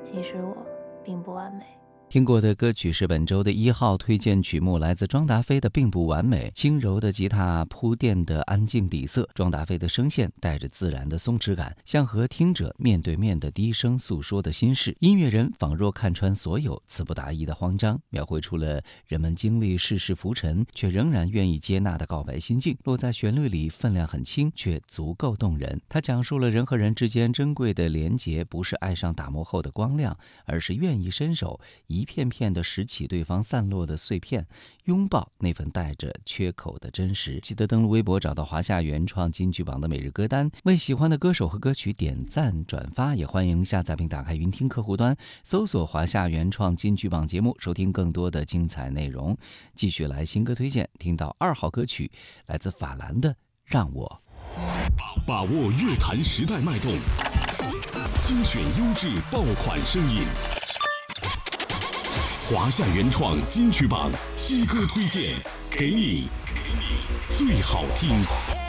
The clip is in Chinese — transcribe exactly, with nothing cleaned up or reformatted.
其实我并不完美。 听过的歌曲是本周的一号推荐曲目，来自庄达菲的《并不完美》。轻柔的吉他铺垫的安静底色，庄达菲的声线带着自然的松弛感，像和听者面对面的低声诉说的心事。音乐人仿若看穿所有词不达意的慌张，描绘出了人们经历世事浮沉却仍然愿意接纳的告白心境，落在旋律里分量很轻却足够动人。他讲述了人和人之间珍贵的连结，不是爱上打磨后的光亮，而是愿意伸手一片片地拾起对方散落的碎片，拥抱那份带着缺口的真实。记得登录微博找到华夏原创金曲榜的每日歌单，为喜欢的歌手和歌曲点赞转发，也欢迎下载并打开云听客户端，搜索华夏原创金曲榜节目，收听更多的精彩内容。继续来新歌推荐，听到二号歌曲来自法兰的《让我》。 把握乐坛时代脉动，精选优质爆款声音。华夏原创金曲榜新歌推荐，给你最好听。